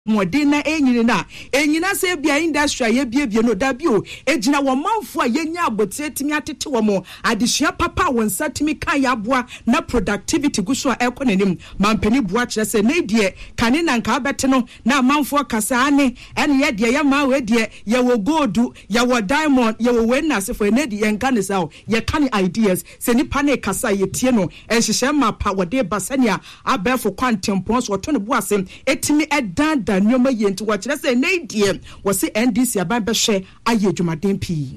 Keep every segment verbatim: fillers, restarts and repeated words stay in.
modena enyine na enyina se bia industry ye biebie no da bio ejina wo manfo a yenya abote timi atete wo mo adesua papa wonsa timi kan ya boa na productivity guso a ekonenim mampani boa kire se na die kane na nka bete no na manfo kasa ane ene ye de ye ma we de ye wo gold ye wo diamond ye wo wenna se for na de ye nka ne sa ye kan ideas se ni pa na kasa ye tie no enhyehyɛ ma pa wo de basania abefo kwantempon so to ne boa se etimi edan nyoma yenti wa kire say na die wo se N D C aban be hwe aye dwumaden pii.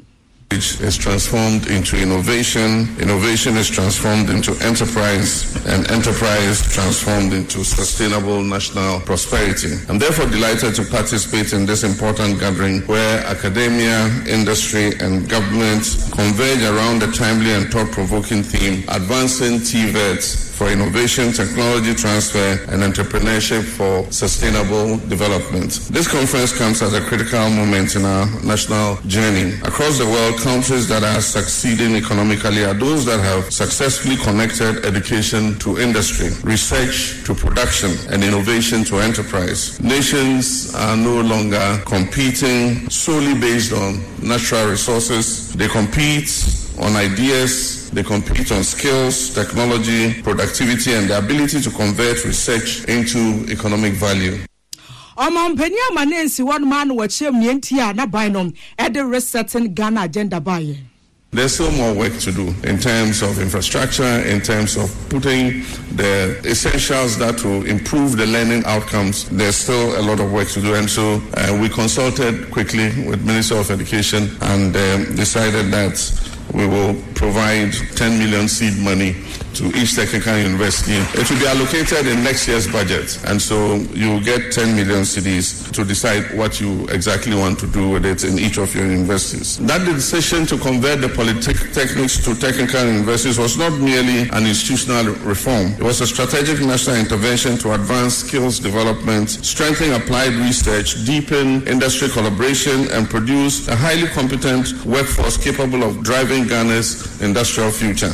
Is transformed into innovation, innovation is transformed into enterprise, and enterprise transformed into sustainable national prosperity. I'm therefore delighted to participate in this important gathering where academia, industry, and government converge around the timely and thought-provoking theme, advancing T V E Ts for innovation, technology transfer, and entrepreneurship for sustainable development. This conference comes at a critical moment in our national journey. Across the world, countries that are succeeding economically are those that have successfully connected education to industry, research to production, and innovation to enterprise. Nations are no longer competing solely based on natural resources. They compete on ideas, they compete on skills, technology, productivity, and the ability to convert research into economic value. Omampeni amanensi one man wachem nientia na bainom at the resetting Ghana agenda by. There's still more work to do in terms of infrastructure, in terms of putting the essentials that will improve the learning outcomes. There's still a lot of work to do, and so uh, we consulted quickly with Minister of Education and um, decided that we will provide ten million seed money to each technical university. It will be allocated in next year's budget, and so you will get ten million cedis to decide what you exactly want to do with it in each of your universities. That decision to convert the polytechnics to technical universities was not merely an institutional reform. It was a strategic national intervention to advance skills development, strengthen applied research, deepen industry collaboration, and produce a highly competent workforce capable of driving Ghana's industrial future.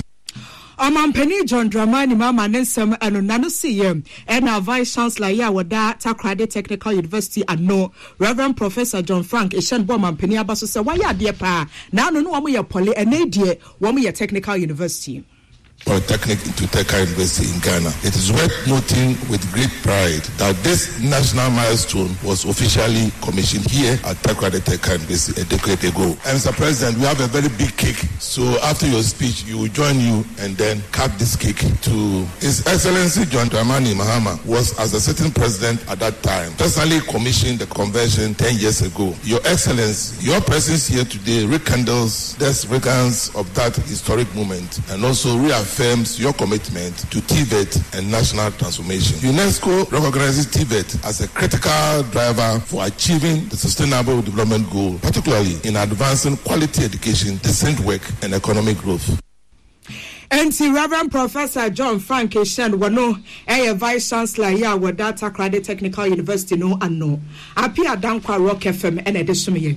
Omampeni John Dramani mama nensem eno nanu siyem ena vice chancellor ya wada Takoradi Technical University ano Reverend Professor John Frank Eshen bo mampeni abaso se wa ya de pa na anu no wo ye poly ene die wo ye technical university. Polytechnic to Technical University in Ghana. It is worth noting with great pride that this national milestone was officially commissioned here at Takoradi Technical University a decade ago. And Mister President, we have a very big cake. So after your speech, we will join you and then cut this cake to His Excellency John Dramani Mahama was, as the sitting president at that time, personally commissioned the convention ten years ago. Your Excellency, your presence here today rekindles the significance of that historic moment and also reaffirms affirms your commitment to T V E T and national transformation. UNESCO recognizes T V E T as a critical driver for achieving the sustainable development goal, particularly in advancing quality education, decent work, and economic growth. And the Reverend Professor John Frank Eshen wano a Vice Chancellor here with Takoradi Technical University no and no. Apia Dankwa Rock F M and Edisumi.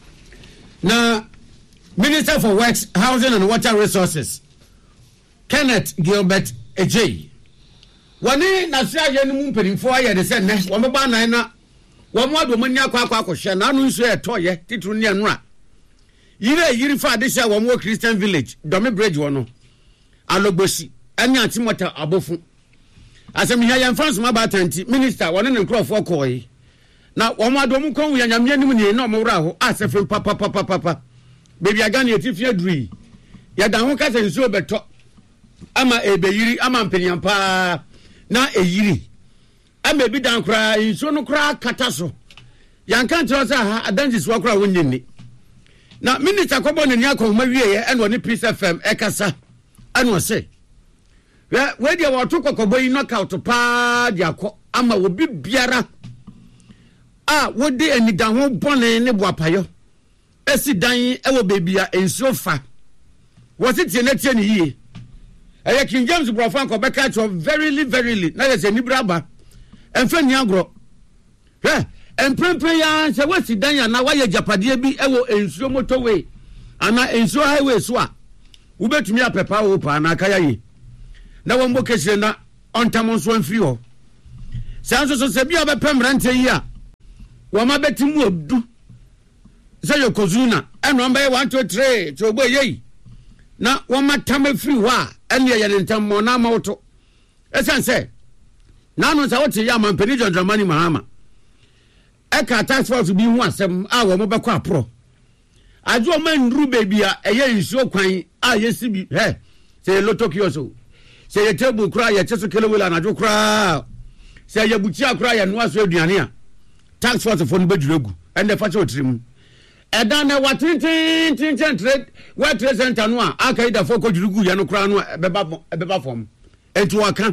Now, Minister for Works, Housing and Water Resources, Kenneth Gilbert Ejay. Wani nasia yenu mperinfo aye de se ne wo meba nan na wo mo ado manya kwa kwa kwhye na anu nso e to ye titru ne anu a yire yire fa de se wo mo Christian Village Dome Bridge wo no alogbosi anya Timota abofu asem hia ye France ma ba tanti minister woni ne nkrofo koi na wo mo ado mo kon ya nyame anim ne na mo wra ho asefem papa papa papa bebi aga ne etifia duri ya dan ho ka se nso beto ama ebeyiri ama mpeniampa na eyiri ama bi dan kra inso no kra kata so yanka ntro sa ha adanjis wa kra wonyini na minister kobo ne nia ko ma wieye eno ne Peace F M ekasa eno se we dia wo to kokobo yi knockout pa dia ko ama obi biara a wodi anidan ho bone ne boapayo esi dan e wo bebia enso fa wo se tie na tie ne yie Aya King James Brofan ko beka to verily verily na ye se ni braba emfa ni agro he emprempren ya se wasi dan ya na wa ye japade bi e wo ensuo motorway ana ensuo highway so a wo betumi apepa wo pa na aka ya yi na wo mbokese na ontamon so amfiri ho sanso so se bi obepem rante yi a wama betimu odu say yokozuna eno ambe one two three to ogbo yeyi na wama tame free wa ene ye ne ntam na ma woto esan say na no say wote ya man peni John Dramani Mahama eka task force bi hu asem a wo mo be kwa pro ajo o man ru baby a eye nsuo kwan a yesi bi he say loto kioso say ye table kra ye cheso kelewela na jo kra say ye buchi akra ye no aso aduane a task force for no beduregu and the facho trim edan na watintin tintin trade what trade center no a aka ida for kodurugu ye no kra no beba beba form etu aka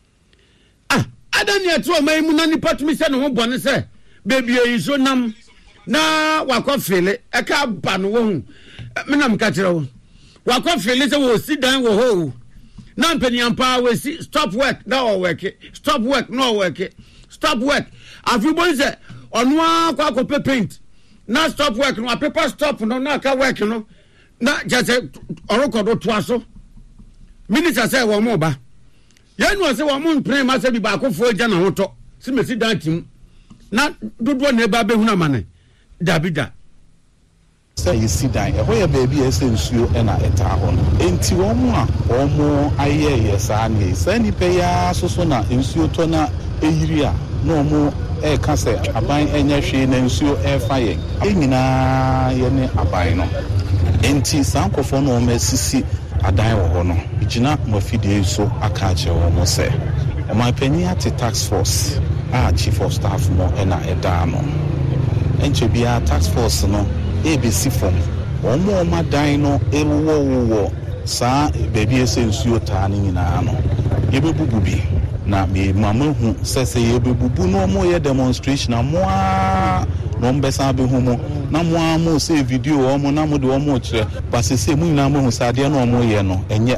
ah adan ye to man mu na nipa tumi se no ho bone se baby e so nam na wakofele eka ba no wo hu me na mka kire wo wakofele se wo si dan wo ho na mpeni ampa we si stop work na o work stop work no work stop work afi bo se onu akwa akọ paint na stop work no paper stop no na ka work no na just orokodo to aso minister say wo mo ba yenu say wo mo mpre ma se bi ba akofo agya na hoto si mesi dan tim na dodo na ba behuna mane dabida say you sit down e hoye baby e say nsuo e na eta ho no enti wo mo a wo mo aye yes ani say ni pe ya soso na nsuo to na eyiri a no mo e ka say aban enye hwe na nsuo e fa ye enyina ye ne aban no enti sankofo no ma sisi adan wo ho no gina mafidie so aka che wo mo say o ma pani ati tax force a chief of staff mo e na eda no enche bia tax force no A B C form omo ma dan no ewo wo sa baby ese nsuo taa ni nyina no yebebubu bi na me mama hu sese yebebubu no mo ye demonstration amoa no mbesa be hu mo na mo amo se video omo na mo de omo kire basese mu nyina mo hu sade no omo ye no enye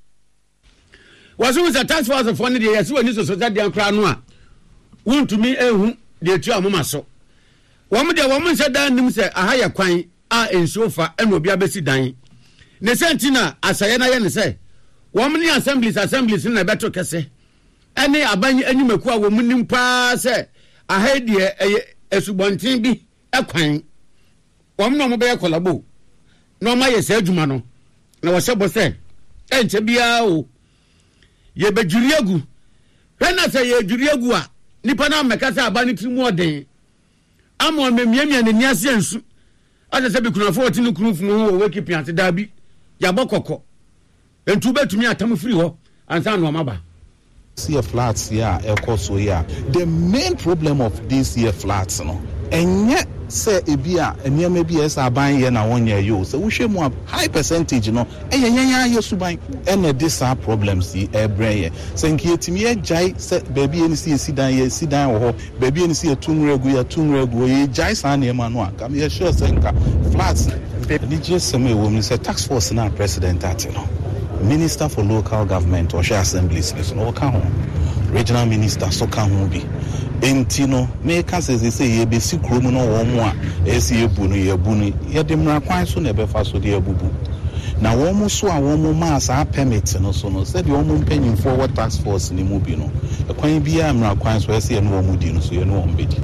wasu sa tax force for ne de yesi woni so so sade ankra no a wontumi ehu de etu amoma so wọ́n de wọ́n nse dan nim se aha ye kwan a ensuo fa eno obi abesi dan ne sentina asaye na ye ne se wọ́n ni assemblies assemblies na beto kese ene aban anyumaku a wọ́n nim pa se aha de esubontin bi ekwan wọ́n no mo be kolabo no ma ye se adwuma no na wo sebo se enche bia o ye bejuriegu hena se ye juriegu a nipa na meka se aban trimu oden amo memiamia ne niase ensu ade se bikunafo otinu kunufunu wo weki piante dabi ya bokoko entu betumi atam free ho ansa no maba see a flats yeah ekoso yeah the main problem of this year flats no enye se ebia eniam ebia esa ban ye na wonye yo so wo hwemu a high percentage no enyanya ye suban ene this are problems yi ebreye senki etimi ye jai se baby eni si sidan ye sidan wo ho baby eni si etunregu ya tunregu ye jai san e ma no a kam ye sure senka flats ni just some wo mi se tax force na president atino minister for local government or share assemblies no ka ho regional minister so ka ho bi entino me ka se se ye be si krom no wo mo a esi ebu no ye bu no ye de mra kwan so na be fa so de abubu na wo mo so a wo mo ma sa permit no so no se de wo mo mpanyin for what tax force ni mu bi no e kwan bia mra kwan so esi ye no wo mu di no so ye no wo mbedi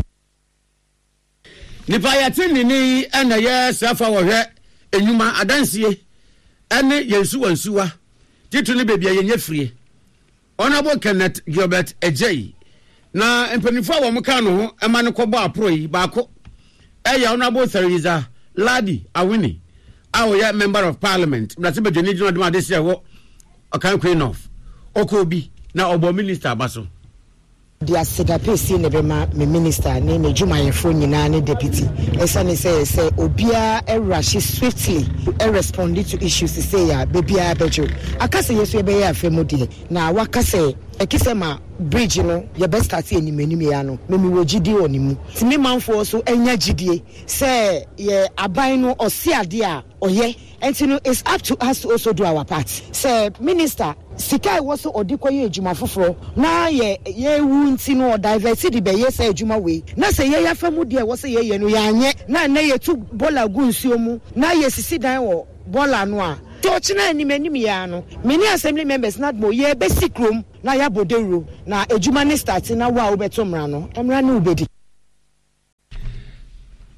nipa ya tini ni ana ye safa wo hwe enyuma adansie ene yensu wansuwa titu ni bebia yenye frie Honorable Kenneth Gilbert Ejei na empanifo wa muka no ho ema ne kɔbɔ apro yi baako ɛyɛ Honorable Theresa Ladi Awini a wɔyɛ member of parliament na se bedwani gyina dem ade se ɛwɔ ɔkan queen of okobi na ɔbɔ minister abaso dia seda pesi ne bema me minister ne ne dwumayefo nyina ne deputy esa ne say say obia e rush swiftly e respond to issues say ya bebia bejo akase yeso e be ya afemodi na wakase ekisema bridge no ye best start enimeni me ya no me mi wogidi onimu ti me manfo so enya gidie say ye aban no osiade a oye entino is up to us to also do our part say minister sika was odikoye ejuma foforo na ye ye wu ntino divert the be ye say ejuma we na say ye yafamu de wo say ye ye no ya anye na na ye tu bola gu nsuo mu na ye sisi dan wo bola no a tochina animanim ya no many assembly members not mo ye be sikrom na ya bodero na ejuma ne start na wa obeto mra no emra ne ubedi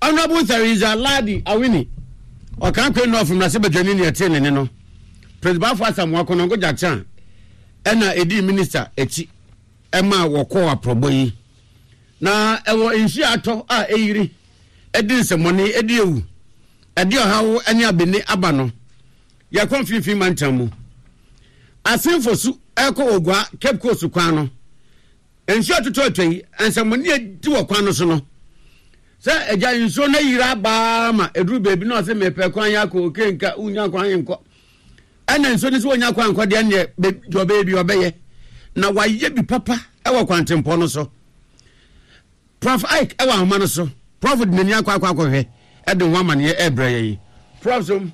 Honorable Theresa Ladi Awini o kan kwe no from na se badwani ne ete ne no President Fasa Mwakono go Jackson ena edi minister echi ema woko aprobo yi na ewo enhyi ato a eyiri edi nsemoni edi ewu edi ohawo anya beni aba no ya konfifi mantamu asenfosu eko ogwa Cape Coast kwan no enhyi atoto atwei nsemoni edi wo kwan no so no se eja nso na yira ba ma eduru bebi na o se mepe kwan ya ko kenka unya kwan yenko ana nso ni so onya kwan kɔ de ne jobe bi obeye na waye bi papa e wa kwantempo no so Prof Ike e wa homa no so Prof de nani akwa akwa hwe e de ho amane e breye yi Prof so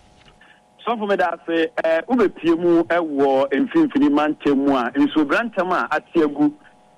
so for me that say eh ubepie mu e wo mfimfini mantemu a nso brantam a atiagu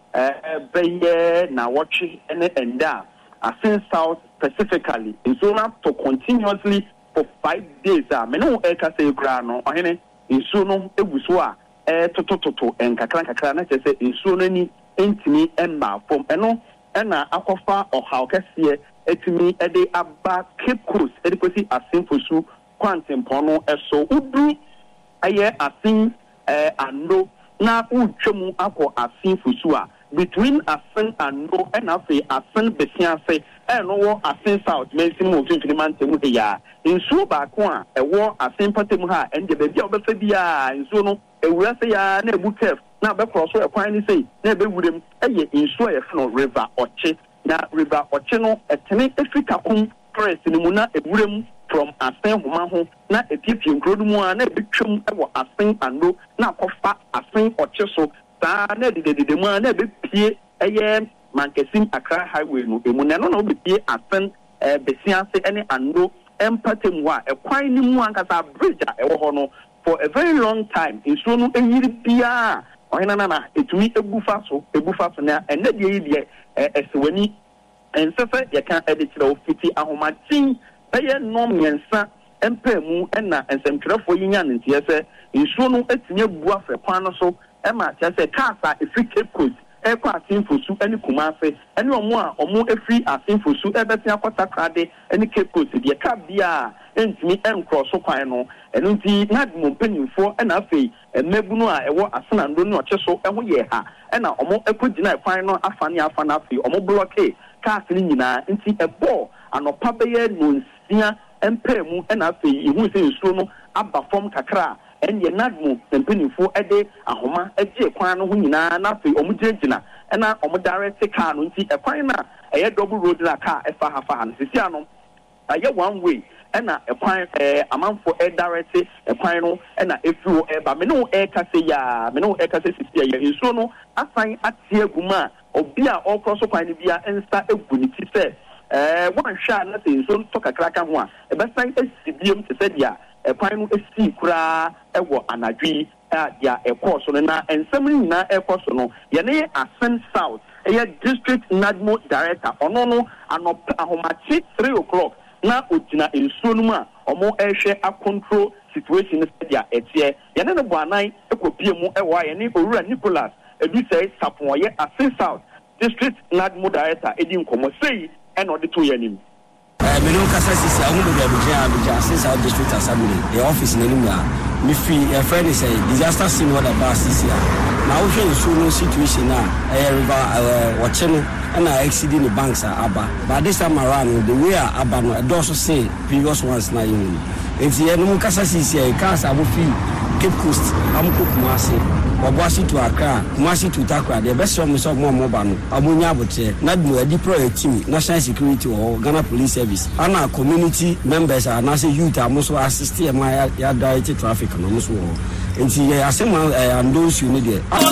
eh beye na watch ene enda asin south specifically nso na to continuously for five days ah me no e ka say kra no ohene nsuo no eguso a eh totototo enkakra nkakra na say nsuo no ni entimi emma fom eno ena akofa ohaw kese etimi e de aba Cape Coast e de kosi asenfosu kwantempo no eso udu aye asin eh ando na utwemu akọ asenfosu a between asen ando and afi asen besiase e no wo asen south mensimu ofimfini mantemu de ya nsuo baako a ewo asen patemu ha ende be bia obefa bia nsuo no ewura se ya na ebu kef na be cross e kwan ni sei na be wurem eye nsuo ye no river oche na river oche no etene efika kum press ni mu na ewurem from asen homa ho na epipie nkrodu mu a na ebetwem ewo asen ando na kofa asen oche so sa na didedede mu a na ebepie eye Mankesim Accra highway no emu na no na obepie asen eh besiase ene ando empatem wa e kwan ni mu ankasa bridge a ewo ho no for a very long time nsuo no eyiri bia ohena na na etumi ebufa so ebufa so na ene de yi de esewani ensefe ye kan editira ofiti ahomatin eye nom yensa empemu ena ensemtwerefo yinya ntie se nsuo no etinye bua fe kwan no so e ma tie se kasa efi Cape Coast e kwa asinfosu eni Kumase eni omo a omo efi asinfosu e betia kwata krade eni Cape Coast de ka bia entimi encross kwan no eno nti na dum mpanyimfo ena afei emebunu a ewo asenando ne oche so eho ye ha ena omo ekogina kwan no afane afana afei omo blockade cars ni nyina nti ebo anopa beye no nsia empemu ena afei ihu se nsuo no aba form kakra enye nadmu mpanyimfo ede ahoma eje kwan no ho nyina na afei omo gyegina ena omo direct car no nti ekwan na eye double road na car efa hafa han sisi ano aye one way ena ekwan eh amanfo e direct ekwan no ena efiwo e ba me no e kase ya me no e kase sisi ya nsuo no asan atie guma obi a okroso kwan ni bia ensa egu ni ti se eh wan hwa na se nsuo to kakra ka ho a e be san esibiem te se dia ekwan no esi kura ewo anadwi a dia ekoso no na ensem ni na ekoso no ye ne asen south e district nadmo director ono no anop ahomachi three o'clock na ogina ensuo no mu a omo ehwe a control situation stadia etie ye ne bo anan ekopie mu ewo ye ne owura Nicholas edu say sapoye asen south district nadmo director edi nkomo sei eno de to yanim eh me no kasa sisi ahundo de abija abija asen south district assembly the office na nimu a me free a friend say disaster scene what about sisi na wo hwe nsuo no situation na eh river watch no na exceeding the banks are aba but this time around the way are aba no do so say previous ones na yin if you no kasa sisi e cars abo fi Cape Coast amko Kumase Obuasi to Accra Kumasi to Takra the best of me so mo mo ba no amonya abote na do adi pro team national security or Ghana police service ana community members are na say youth amoso assist ya ya direct traffic no mo so nti ya asema and those you need there